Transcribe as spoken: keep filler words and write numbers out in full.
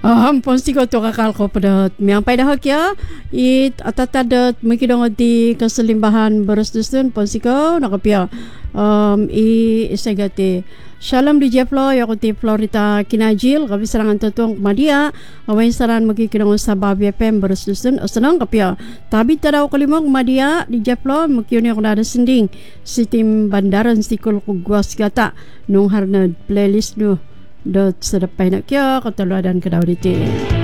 Aham ponsi ko to kakal ko pada miang pai dah kya it atata dat mungkin dong di keselimbahan beres dusun ponsi ko nakapia um i isagate Shalom di Jeplo ya ko ti Florida kinajil kabi serangan tutung madia awai saran magi kinong sabab ya pem beres dusun asenang kapia tabi tadaw kalimong madia di Jeplo magi ni ko ada sending sitim bandaran sikul ko guas gata nung harna playlist nu dot sedepai nak kya kata lu adan kedau dite.